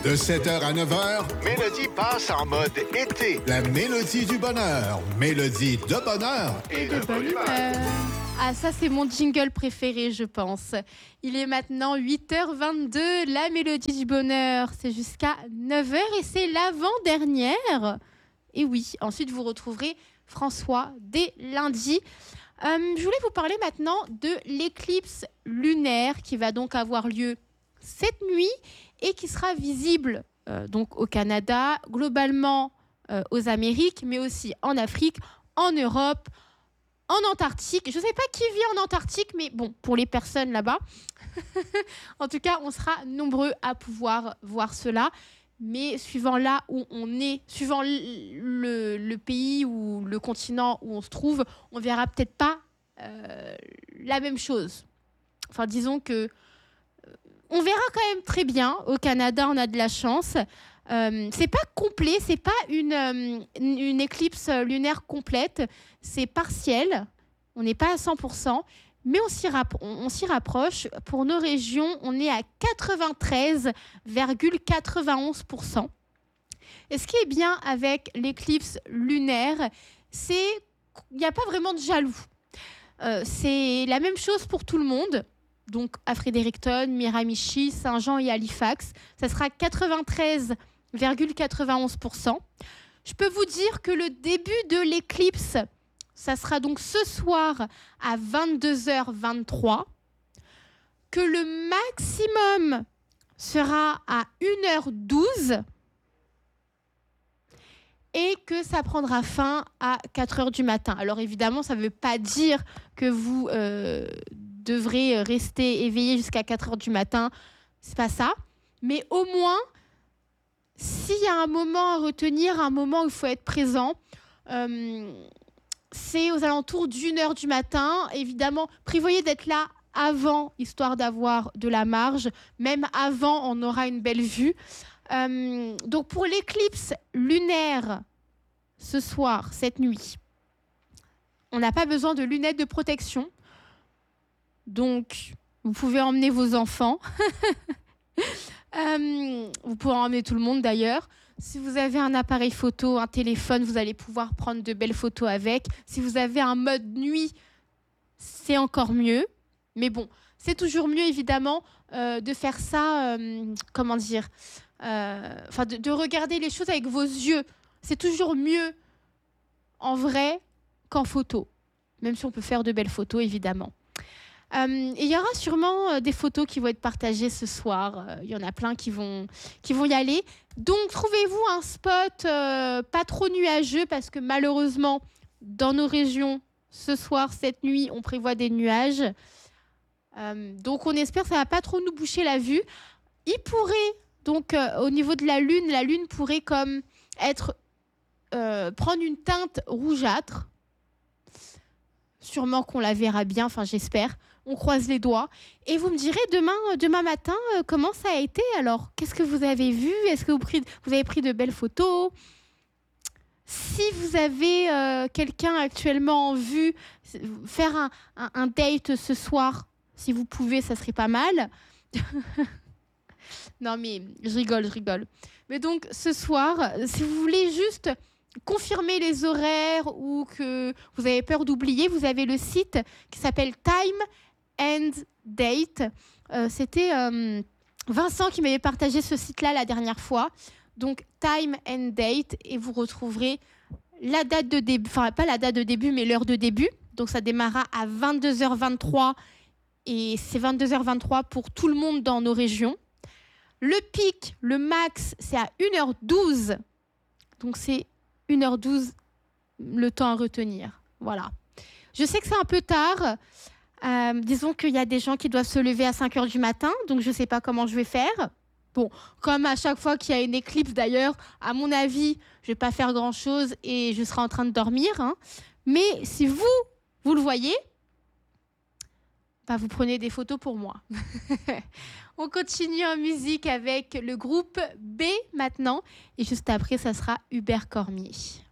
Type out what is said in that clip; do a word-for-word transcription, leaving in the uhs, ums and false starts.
De sept heures à neuf heures, Mélodie passe en mode été. la mélodie du bonheur. Mélodie de bonheur. Et de bonne humeur. Ah, ça, c'est mon jingle préféré, je pense. Il est maintenant huit heures vingt-deux, la mélodie du bonheur. C'est jusqu'à neuf heures et c'est l'avant-dernière. Et oui, ensuite, vous retrouverez François dès lundi. Euh, je voulais vous parler maintenant de l'éclipse lunaire qui va donc avoir lieu cette nuit et qui sera visible euh, donc au Canada, globalement euh, aux Amériques, mais aussi en Afrique, en Europe, en Antarctique. Je ne sais pas qui vit en Antarctique, mais bon, pour les personnes là-bas, en tout cas, on sera nombreux à pouvoir voir cela. Mais suivant là où on est, suivant le, le pays ou le continent où on se trouve, on verra peut-être pas euh, la même chose. Enfin, disons que euh, on verra quand même très bien. Au Canada, on a de la chance. Euh, c'est pas complet, c'est pas une, euh, une éclipse lunaire complète, c'est partiel. On n'est pas à cent pour cent. Mais on s'y, rapp- on, on s'y rapproche. Pour nos régions, on est à quatre-vingt-treize virgule quatre-vingt-onze pour cent. Et ce qui est bien avec l'éclipse lunaire, c'est qu'il n'y a pas vraiment de jaloux. Euh, c'est la même chose pour tout le monde. Donc à Fredericton, Miramichi, Saint-Jean et Halifax, ça sera quatre-vingt-treize virgule quatre-vingt-onze pour cent. Je peux vous dire que le début de l'éclipse, ça sera donc ce soir à vingt-deux heures vingt-trois, que le maximum sera à une heure douze et que ça prendra fin à quatre heures du matin. Alors évidemment, ça ne veut pas dire que vous euh, devrez rester éveillé jusqu'à quatre heures du matin. C'est pas ça. Mais au moins, s'il y a un moment à retenir, un moment où il faut être présent, euh, c'est aux alentours d'une heure du matin. Évidemment, prévoyez d'être là avant, histoire d'avoir de la marge. Même avant, on aura une belle vue. Euh, donc, pour l'éclipse lunaire, ce soir, cette nuit, on n'a pas besoin de lunettes de protection. Donc, vous pouvez emmener vos enfants. euh, vous pourrez emmener tout le monde, d'ailleurs. Si vous avez un appareil photo, un téléphone, vous allez pouvoir prendre de belles photos avec. Si vous avez un mode nuit, c'est encore mieux. Mais bon, c'est toujours mieux, évidemment, euh, de faire ça, euh, comment dire, euh, enfin, de, de regarder les choses avec vos yeux. C'est toujours mieux en vrai qu'en photo, même si on peut faire de belles photos, évidemment. Euh, et il y aura sûrement euh, des photos qui vont être partagées ce soir. Euh, il y en a plein qui vont, qui vont y aller. Donc, trouvez-vous un spot euh, pas trop nuageux parce que malheureusement, dans nos régions, ce soir, cette nuit, on prévoit des nuages. Euh, donc, on espère que ça ne va pas trop nous boucher la vue. Il pourrait, donc, euh, au niveau de la Lune, la Lune pourrait comme être, euh, prendre une teinte rougeâtre. Sûrement qu'on la verra bien, enfin j'espère. On croise les doigts. Et vous me direz demain, demain matin euh, comment ça a été. Alors, qu'est-ce que vous avez vu? Est-ce que vous, pris, vous avez pris de belles photos? Si vous avez euh, quelqu'un actuellement en vue, faire un, un, un date ce soir, si vous pouvez, ça serait pas mal. Non mais je rigole, je rigole. Mais donc ce soir, si vous voulez juste confirmer les horaires ou que vous avez peur d'oublier, vous avez le site qui s'appelle Time and Date. Euh, c'était euh, Vincent qui m'avait partagé ce site-là la dernière fois. Donc Time and Date et vous retrouverez la date de début, enfin pas la date de début mais l'heure de début. Donc ça démarrera à vingt-deux heures vingt-trois et c'est vingt-deux heures vingt-trois pour tout le monde dans nos régions. Le pic, le max, c'est à une heure douze. Donc c'est une heure douze, le temps à retenir. Voilà. Je sais que c'est un peu tard. Euh, disons qu'il y a des gens qui doivent se lever à cinq heures du matin, donc je ne sais pas comment je vais faire. Bon, comme à chaque fois qu'il y a une éclipse d'ailleurs, à mon avis, je ne vais pas faire grand-chose et je serai en train de dormir. Hein. Mais si vous, vous le voyez, bah vous prenez des photos pour moi. On continue en musique avec le groupe B maintenant. Et juste après, ça sera Hubert Cormier.